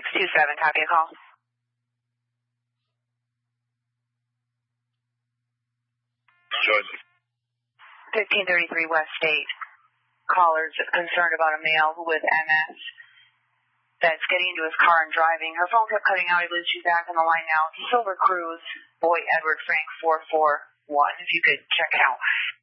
627, copy a call. Joseph. 1533 West State. Caller's concerned about a male with MS that's getting into his car and driving. Her phone kept cutting out. He believes she's back on the line now. It's a Silver Cruise, boy Edward Frank 441. If you could check it out.